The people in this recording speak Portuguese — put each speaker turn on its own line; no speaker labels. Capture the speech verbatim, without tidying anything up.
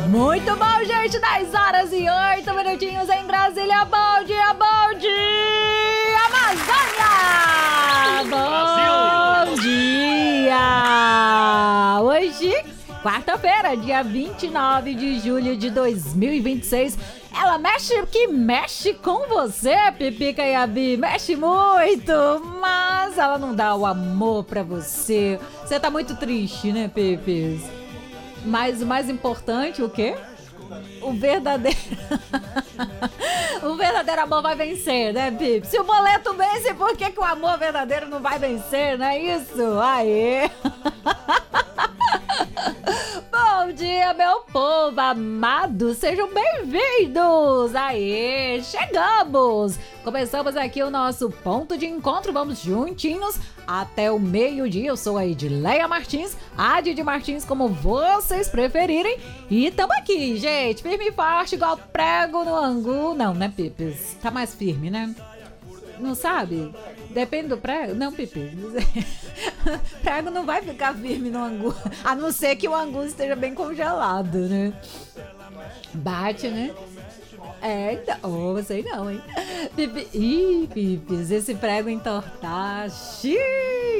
Muito bom, gente, dez horas e oito minutinhos em Brasília. Bom dia, bom dia, Amazônia! Bom dia! Hoje, quarta-feira, dia vinte e nove de julho de dois mil e vinte e seis. Ela mexe que mexe com você, Pipica e a Bi. Mexe muito, mas ela não dá o amor pra você. Você tá muito triste, né, Pipis? Mas o mais importante, o quê? O verdadeiro... o verdadeiro amor vai vencer, né, Pipi? Se o boleto vence, por que, que o amor verdadeiro não vai vencer, não é isso? Aê! Bom dia, meu povo amado, sejam bem-vindos! Aê, chegamos! Começamos aqui o nosso ponto de encontro, vamos juntinhos até o meio-dia. Eu sou a Edileia Martins, a Didi Martins, como vocês preferirem. E tamo aqui, gente, firme e forte, igual prego no angu. Não, né, Pipis? Tá mais firme, né? Não sabe? Depende do prego. Não, Pipi. Prego não vai ficar firme no angu. A não ser que o angu esteja bem congelado, né? Bate, né? É, então. Oh, sei não, hein? Pipi. Ih, Pipis, esse prego entortar. Xiii.